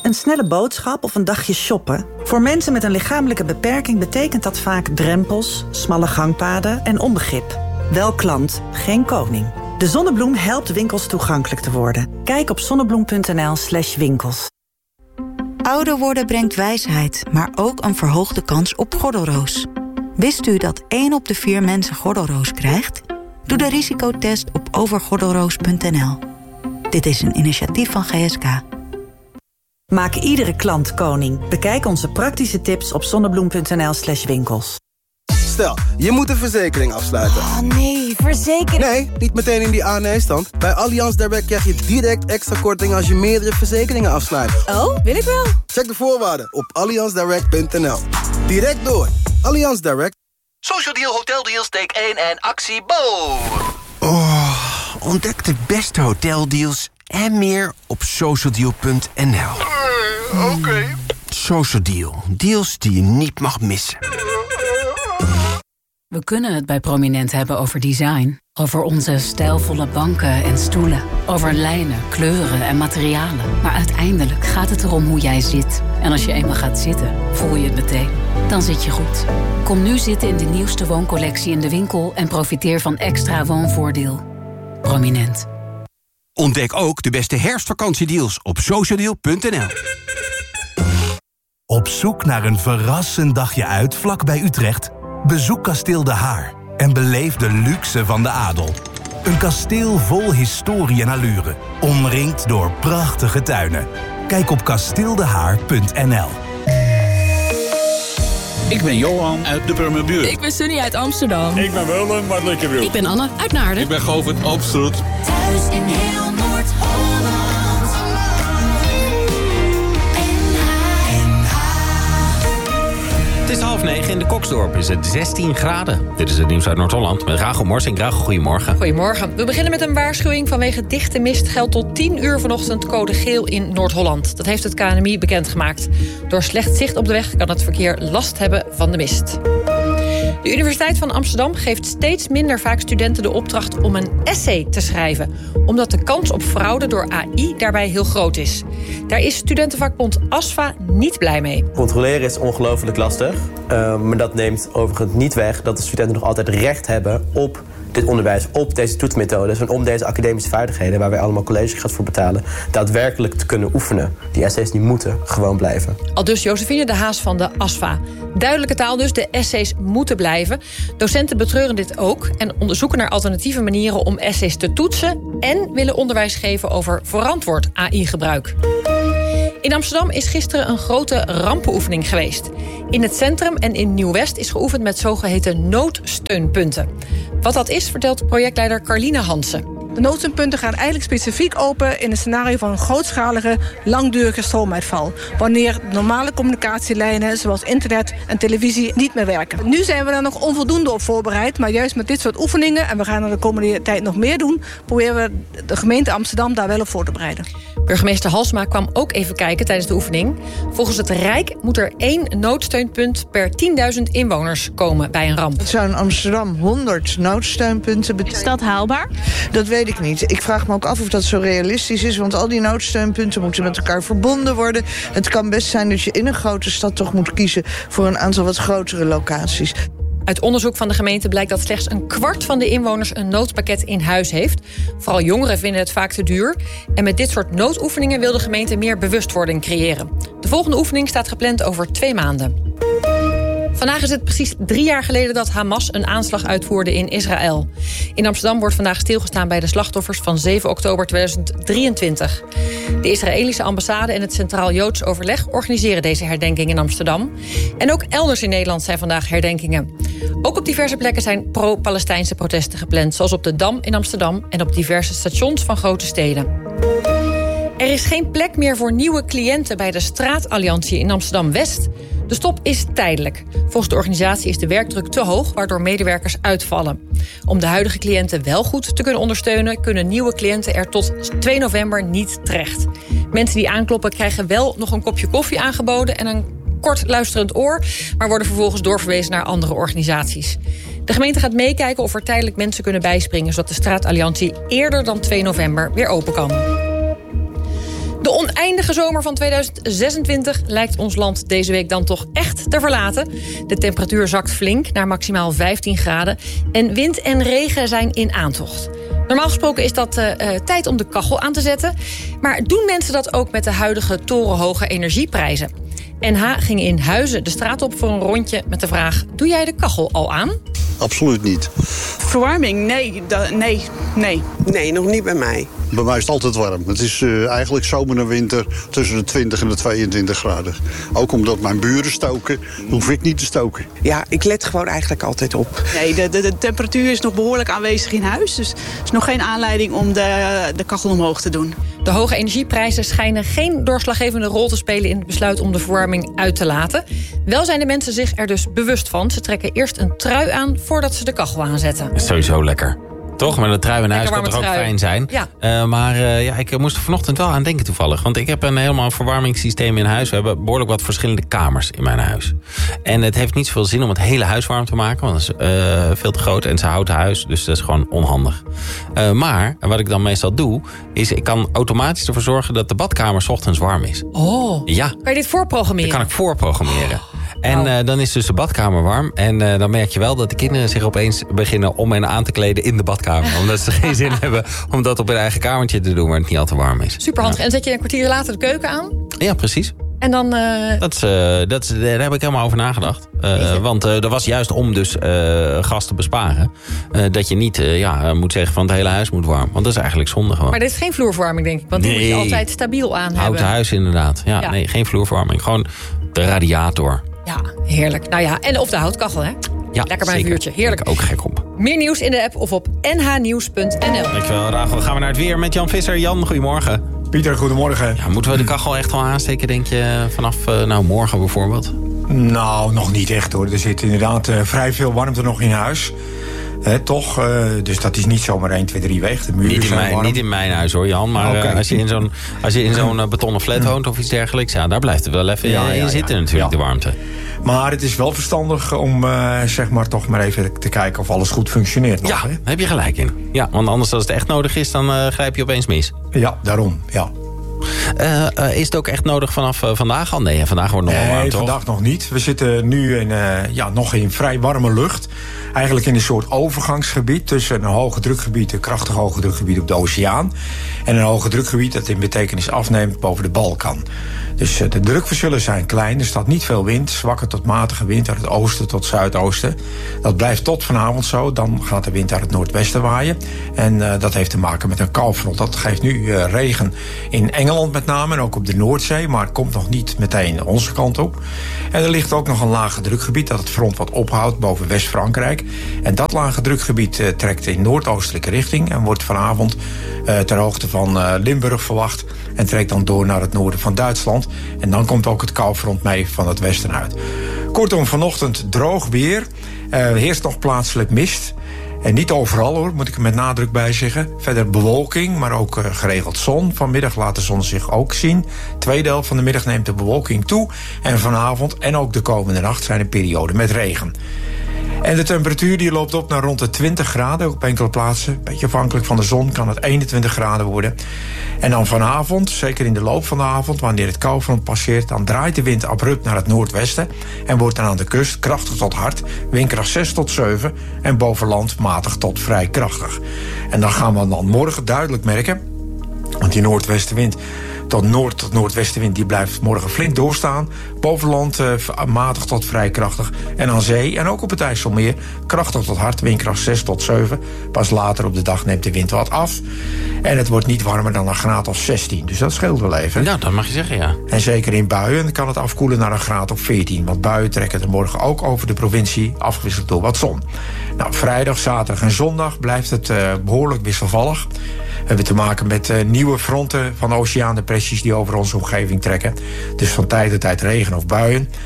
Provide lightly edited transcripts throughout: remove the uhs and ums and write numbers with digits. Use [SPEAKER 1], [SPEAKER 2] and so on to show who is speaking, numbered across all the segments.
[SPEAKER 1] Een snelle boodschap of een dagje shoppen? Voor mensen met een lichamelijke beperking betekent dat vaak drempels, smalle gangpaden en onbegrip. Wel klant, geen koning. De Zonnebloem helpt winkels toegankelijk te worden. Kijk op zonnebloem.nl/winkels.
[SPEAKER 2] Ouder worden brengt wijsheid, maar ook een verhoogde kans op gordelroos. Wist u dat 1 op de 4 mensen gordelroos krijgt? Doe de risicotest op overgordelroos.nl. Dit is een initiatief van GSK.
[SPEAKER 1] Maak iedere klant koning. Bekijk onze praktische tips op zonnebloem.nl/winkels.
[SPEAKER 3] Stel, je moet een verzekering afsluiten.
[SPEAKER 4] Oh nee, verzekering...
[SPEAKER 3] Nee, niet meteen in die A-nee-stand. Bij Allianz Direct krijg je direct extra korting als je meerdere verzekeringen afsluit.
[SPEAKER 4] Oh, wil ik wel.
[SPEAKER 3] Check de voorwaarden op allianzdirect.nl. Direct door. Allianz Direct.
[SPEAKER 5] Social Deal, Hotel Deals, take 1 en actie Bo.
[SPEAKER 6] Oh, ontdek de beste hoteldeals en meer op socialdeal.nl.
[SPEAKER 5] Oké.
[SPEAKER 6] Social Deal. Deals die je niet mag missen.
[SPEAKER 7] We kunnen het bij Prominent hebben over design. Over onze stijlvolle banken en stoelen. Over lijnen, kleuren en materialen. Maar uiteindelijk gaat het erom hoe jij zit. En als je eenmaal gaat zitten, voel je het meteen. Dan zit je goed. Kom nu zitten in de nieuwste wooncollectie in de winkel... en profiteer van extra woonvoordeel. Prominent.
[SPEAKER 6] Ontdek ook de beste herfstvakantiedeals op socialdeal.nl.
[SPEAKER 8] Op zoek naar een verrassend dagje uit vlak bij Utrecht? Bezoek Kasteel De Haar en beleef de luxe van de adel. Een kasteel vol historie en allure, omringd door prachtige tuinen. Kijk op kasteeldehaar.nl.
[SPEAKER 9] Ik ben Johan uit de Purmerbuurt.
[SPEAKER 10] Ik ben Sunny uit Amsterdam.
[SPEAKER 9] Ik ben Willem uit Likkerwiel.
[SPEAKER 10] Ik ben Anne uit Naarden.
[SPEAKER 9] Ik ben Govert Opstroet.
[SPEAKER 4] Thuis in heel Noord-Holland.
[SPEAKER 11] Het is 8:30 in de Koksdorp is het 16 graden. Dit is het nieuws uit Noord-Holland met Rachel Morsing. Rachel, goedemorgen.
[SPEAKER 12] Goedemorgen. We beginnen met een waarschuwing vanwege dichte mist. Geldt tot 10 uur vanochtend code geel in Noord-Holland. Dat heeft het KNMI bekendgemaakt. Door slecht zicht op de weg kan het verkeer last hebben van de mist. De Universiteit van Amsterdam geeft steeds minder vaak studenten de opdracht om een essay te schrijven, omdat de kans op fraude door AI daarbij heel groot is. Daar is studentenvakbond ASFA niet blij mee.
[SPEAKER 13] Controleren is ongelooflijk lastig, maar dat neemt overigens niet weg dat de studenten nog altijd recht hebben op dit onderwijs, op deze toetsmethodes en om deze academische vaardigheden, waar wij allemaal collegegeld voor betalen, daadwerkelijk te kunnen oefenen. Die essays die moeten gewoon blijven.
[SPEAKER 12] Aldus Josephine de Haas van de ASFA. Duidelijke taal dus, de essays moeten blijven. Docenten betreuren dit ook en onderzoeken naar alternatieve manieren om essays te toetsen en willen onderwijs geven over verantwoord AI-gebruik. In Amsterdam is gisteren een grote rampenoefening geweest. In het centrum en in Nieuw-West is geoefend met zogeheten noodsteunpunten. Wat dat is, vertelt projectleider Carline Hansen.
[SPEAKER 14] De noodsteunpunten gaan eigenlijk specifiek open in een scenario van een grootschalige, langdurige stroomuitval. Wanneer normale communicatielijnen zoals internet en televisie niet meer werken. Nu zijn we daar nog onvoldoende op voorbereid, maar juist met dit soort oefeningen, en we gaan er de komende tijd nog meer doen, proberen we de gemeente Amsterdam daar wel op voor te bereiden.
[SPEAKER 12] Burgemeester Halsma kwam ook even kijken tijdens de oefening. Volgens het Rijk moet er 1 noodsteunpunt per 10.000 inwoners komen bij een ramp.
[SPEAKER 15] Het zou in Amsterdam 100 noodsteunpunten betekenen.
[SPEAKER 10] Is dat haalbaar?
[SPEAKER 15] Dat weet ik niet. Ik vraag me ook af of dat zo realistisch is, want al die noodsteunpunten moeten met elkaar verbonden worden. Het kan best zijn dat je in een grote stad toch moet kiezen voor een aantal wat grotere locaties.
[SPEAKER 12] Uit onderzoek van de gemeente blijkt dat slechts 1/4 van de inwoners een noodpakket in huis heeft. Vooral jongeren vinden het vaak te duur. En met dit soort noodoefeningen wil de gemeente meer bewustwording creëren. De volgende oefening staat gepland over 2 maanden. Vandaag is het precies 3 jaar geleden dat Hamas een aanslag uitvoerde in Israël. In Amsterdam wordt vandaag stilgestaan bij de slachtoffers van 7 oktober 2023. De Israëlische ambassade en het Centraal Joods Overleg organiseren deze herdenking in Amsterdam. En ook elders in Nederland zijn vandaag herdenkingen. Ook op diverse plekken zijn pro-Palestijnse protesten gepland, zoals op de Dam in Amsterdam en op diverse stations van grote steden. Er is geen plek meer voor nieuwe cliënten bij de Straatalliantie in Amsterdam-West. De stop is tijdelijk. Volgens de organisatie is de werkdruk te hoog, waardoor medewerkers uitvallen. Om de huidige cliënten wel goed te kunnen ondersteunen, kunnen nieuwe cliënten er tot 2 november niet terecht. Mensen die aankloppen krijgen wel nog een kopje koffie aangeboden en een kort luisterend oor, maar worden vervolgens doorverwezen naar andere organisaties. De gemeente gaat meekijken of er tijdelijk mensen kunnen bijspringen, zodat de Straatalliantie eerder dan 2 november weer open kan. De oneindige zomer van 2026 lijkt ons land deze week dan toch echt te verlaten. De temperatuur zakt flink naar maximaal 15 graden. En wind en regen zijn in aantocht. Normaal gesproken is dat tijd om de kachel aan te zetten. Maar doen mensen dat ook met de huidige torenhoge energieprijzen? NH ging in Huizen de straat op voor een rondje met de vraag: doe jij de kachel al aan?
[SPEAKER 16] Absoluut niet.
[SPEAKER 17] Verwarming? Nee.
[SPEAKER 16] Nee, nog niet bij mij. Bij mij is het altijd warm. Het is eigenlijk zomer en winter tussen de 20 en de 22 graden. Ook omdat mijn buren stoken, hoef ik niet te stoken.
[SPEAKER 17] Ja, ik let gewoon eigenlijk altijd op. Nee, de temperatuur is nog behoorlijk aanwezig in huis. Dus er is nog geen aanleiding om de kachel omhoog te doen.
[SPEAKER 12] De hoge energieprijzen schijnen geen doorslaggevende rol te spelen in het besluit om de verwarming uit te laten. Wel zijn de mensen zich er dus bewust van. Ze trekken eerst een trui aan voordat ze de kachel aanzetten.
[SPEAKER 11] Dat is sowieso lekker. Toch? Maar de trui in huis kan toch ook fijn zijn? Ja. Ik moest er vanochtend wel aan denken toevallig. Want ik heb een verwarmingssysteem in huis. We hebben behoorlijk wat verschillende kamers in mijn huis. En het heeft niet zoveel zin om het hele huis warm te maken. Want dat is veel te groot en het is een houten huis. Dus dat is gewoon onhandig. Maar wat ik dan meestal doe, is ik kan automatisch ervoor zorgen dat de badkamer 's ochtends warm is.
[SPEAKER 12] Oh, ja. Kan je dit voorprogrammeren?
[SPEAKER 11] Dat kan ik voorprogrammeren. En dan is dus de badkamer warm. En dan merk je wel dat de kinderen zich opeens beginnen om en aan te kleden in de badkamer. Omdat ze geen zin hebben om dat op hun eigen kamertje te doen waar het niet al te warm is.
[SPEAKER 12] Superhandig. Ja. En zet je een kwartier later de keuken aan?
[SPEAKER 11] Ja, precies.
[SPEAKER 12] En dan...
[SPEAKER 11] Daar heb ik helemaal over nagedacht. Want dat was juist om dus gas te besparen. Dat je niet moet zeggen van het hele huis moet warm. Want dat is eigenlijk zonde gewoon.
[SPEAKER 12] Maar dit is geen vloerverwarming, denk ik. Want die moet je altijd stabiel aan hebben.
[SPEAKER 11] Houten huis inderdaad. Ja. Nee, geen vloerverwarming. Gewoon de radiator.
[SPEAKER 12] Ja, heerlijk. Nou ja, en of de houtkachel, hè?
[SPEAKER 11] Ja,
[SPEAKER 12] lekker bij een vuurtje. Heerlijk.
[SPEAKER 11] Ook gek op.
[SPEAKER 12] Meer nieuws in de app of op nhnieuws.nl.
[SPEAKER 11] Dankjewel, Rachel. Dan gaan we naar het weer met Jan Visser. Jan, goedemorgen.
[SPEAKER 18] Pieter, goedemorgen.
[SPEAKER 11] Ja, moeten we de kachel echt al aansteken, denk je, vanaf morgen bijvoorbeeld?
[SPEAKER 18] Nou, nog niet echt hoor. Er zit inderdaad vrij veel warmte nog in huis. Toch? Dus dat is niet zomaar 1, 2, 3 weg. De muren
[SPEAKER 11] niet in mijn huis hoor, Jan. Maar okay. Als je in zo'n betonnen flat woont of iets dergelijks, ja, daar blijft het wel even in zitten natuurlijk, de warmte.
[SPEAKER 18] Maar het is wel verstandig om toch maar even te kijken of alles goed functioneert nog.
[SPEAKER 11] Ja, daar heb je gelijk in. Ja, want anders als het echt nodig is, dan grijp je opeens mis.
[SPEAKER 18] Ja, daarom, ja.
[SPEAKER 11] Is het ook echt nodig vanaf vandaag al? Nee, vandaag wordt het nog warm, toch?
[SPEAKER 18] Vandaag nog niet. We zitten nu nog in vrij warme lucht. Eigenlijk in een soort overgangsgebied tussen een hoge drukgebied, een krachtig hoge drukgebied op de oceaan, en een hoge drukgebied dat in betekenis afneemt boven de Balkan. Dus de drukverschillen zijn klein, er staat niet veel wind, zwakke tot matige wind uit het oosten tot zuidoosten. Dat blijft tot vanavond zo, dan gaat de wind uit het noordwesten waaien. En dat heeft te maken met een koufront. Dat geeft nu regen in Engeland met name en ook op de Noordzee, maar het komt nog niet meteen onze kant op. En er ligt ook nog een lage drukgebied dat het front wat ophoudt boven West-Frankrijk. En dat lage drukgebied trekt in noordoostelijke richting en wordt vanavond ter hoogte van Limburg verwacht en trekt dan door naar het noorden van Duitsland. En dan komt ook het koufront mee van het westen uit. Kortom, vanochtend droog weer. Heerst nog plaatselijk mist. En niet overal hoor, moet ik er met nadruk bij zeggen. Verder bewolking, maar ook geregeld zon. Vanmiddag laat de zon zich ook zien. Tweede helft van de middag neemt de bewolking toe. En vanavond en ook de komende nacht zijn er perioden met regen. En de temperatuur die loopt op naar rond de 20 graden op enkele plaatsen. Een beetje afhankelijk van de zon kan het 21 graden worden. En dan vanavond, zeker in de loop van de avond, wanneer het koufront passeert, dan draait de wind abrupt naar het noordwesten en wordt dan aan de kust krachtig tot hard, windkracht 6 tot 7 en boven land matig tot vrij krachtig. En dan gaan we dan morgen duidelijk merken, want die noordwestenwind tot noordwestenwind die blijft morgen flink doorstaan. Bovenland matig tot vrij krachtig. En aan zee en ook op het IJsselmeer krachtig tot hard, windkracht 6 tot 7. Pas later op de dag neemt de wind wat af. En het wordt niet warmer dan een graad of 16. Dus dat scheelt wel even.
[SPEAKER 11] Nou, dat mag je zeggen, ja.
[SPEAKER 18] En zeker in buien kan het afkoelen naar een graad of 14. Want buien trekken er morgen ook over de provincie, afgewisseld door wat zon. Nou, vrijdag, zaterdag en zondag blijft het behoorlijk wisselvallig. We hebben te maken met nieuwe fronten van oceaandepressies die over onze omgeving trekken. Dus van tijd tot tijd regen of buien.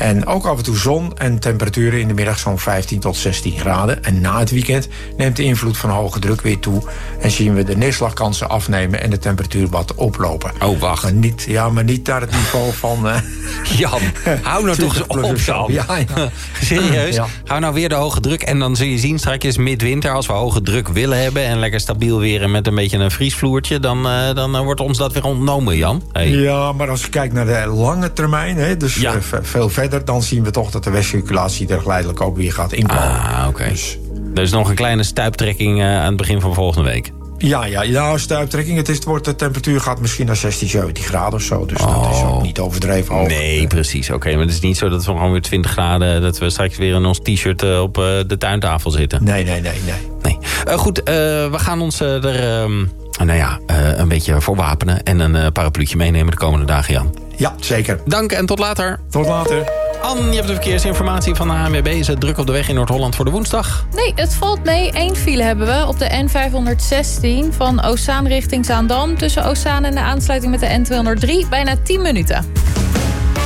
[SPEAKER 18] En ook af en toe zon en temperaturen in de middag zo'n 15 tot 16 graden. En na het weekend neemt de invloed van hoge druk weer toe. En zien we de neerslagkansen afnemen en de temperatuur wat oplopen.
[SPEAKER 11] Oh, wacht.
[SPEAKER 18] Maar niet naar het niveau van...
[SPEAKER 11] Jan, hou nou toch eens op, Jan.
[SPEAKER 18] Ja.
[SPEAKER 11] Serieus?
[SPEAKER 18] Ja.
[SPEAKER 11] Hou nou weer de hoge druk. En dan zul je zien straks midwinter, als we hoge druk willen hebben... en lekker stabiel weer en met een beetje een vriesvloertje... dan wordt ons dat weer ontnomen, Jan. Hey.
[SPEAKER 18] Ja, maar als je kijkt naar de lange termijn... dus veel verder, dan zien we toch dat de westcirculatie er geleidelijk ook weer gaat inkomen.
[SPEAKER 11] Ah, oké. Dus er is nog een kleine stuiptrekking aan het begin van volgende week.
[SPEAKER 18] Ja, stuiptrekking. De temperatuur gaat misschien naar 16, 17 graden of zo. Dus dat is ook niet overdreven hoog.
[SPEAKER 11] Nee, precies. Oké, maar het is niet zo dat we gewoon weer 20 graden... dat we straks weer in ons t-shirt op de tuintafel zitten.
[SPEAKER 18] Nee.
[SPEAKER 11] Goed, we gaan ons er een beetje voor wapenen... en een parapluutje meenemen de komende dagen, Jan.
[SPEAKER 18] Ja, zeker.
[SPEAKER 11] Dank en tot later.
[SPEAKER 18] Tot later.
[SPEAKER 11] Anne, je hebt de verkeersinformatie van de ANWB. Is het druk op de weg in Noord-Holland voor de woensdag?
[SPEAKER 19] Nee, het valt mee. 1 file hebben we op de N516 van Oostzaan richting Zaandam. Tussen Oostzaan en de aansluiting met de N203 bijna 10 minuten.